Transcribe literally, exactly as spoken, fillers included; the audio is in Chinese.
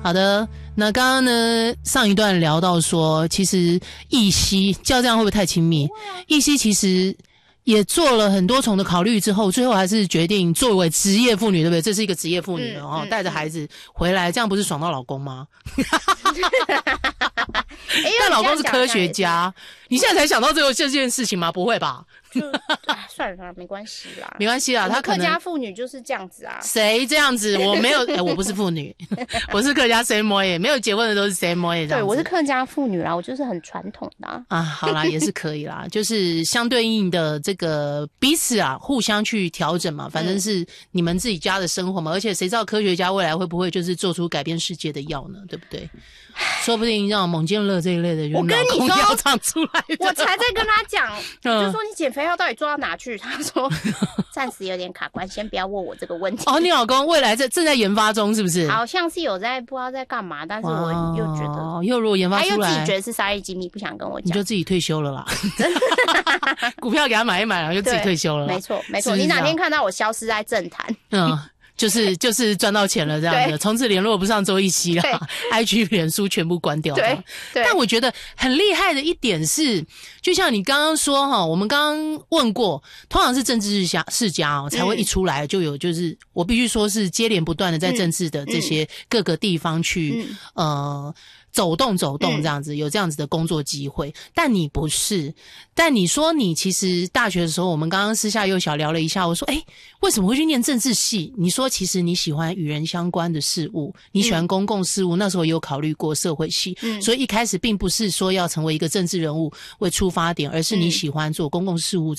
好的，那刚刚呢上一段聊到说，其实奕希叫这样会不会太亲密？奕希其实也做了很多重的考虑之后，最后还是决定作为职业妇女，对不对？这是一个职业妇女了哦，嗯嗯、带着孩子回来，这样不是爽到老公吗？但老公是科学家，你现在才想到这个这件事情吗？不会吧？ 就啊，算了算了，没关系啦， 没关系啦。他可能客家妇女就是这样子啊。 谁这样子？我没有，哎、欸，我不是妇女，我是客家 same way， 没有结婚的都是 same way。 对，我是客家妇女啦，我就是很传统的啊。 啊，好啦，也是可以啦，就是相对应的这个彼此啊，互相去调整嘛，反正是你们自己家的生活嘛，而且谁知道科学家未来会不会就是做出改变世界的药呢？对不对？说不定让猛健乐这一类的， 我跟你说， 药厂出来的， 我才在跟他讲，就说你减肥药到底做到哪去？他说暂时有点卡关，先不要问我这个问题。 哦，你老公未来在正在研发中，是不是？ 好像是有在不知道在干嘛，但是我又觉得， 哦，又如果研发出来， 他又自己觉得是商业机密，不想跟我讲， 你就自己退休了啦。股票给他买一买，然后就自己退休了。 没错，没错。你哪天看到我消失在政坛， 嗯。就是就是赚到钱了这样子，从此联络不上周奕希啦 ，I G 脸书全部关掉。 对， 但我觉得很厉害的一点是，就像你刚刚说哈，我们刚刚问过，通常是政治世家世家哦才会一出来就有，就是我必须说是接连不断的在政治的这些各个地方去、嗯、呃。走动走动这样子、嗯、有这样子的工作机会，但你不是。但你说你其实大学的时候，我们刚刚私下又小聊了一下，我说诶为什么会去念政治系？你说其实你喜欢与人相关的事物，你喜欢公共事务、嗯、那时候也有考虑过社会系、嗯、所以一开始并不是说要成为一个政治人物为出发点，而是你喜欢做公共事务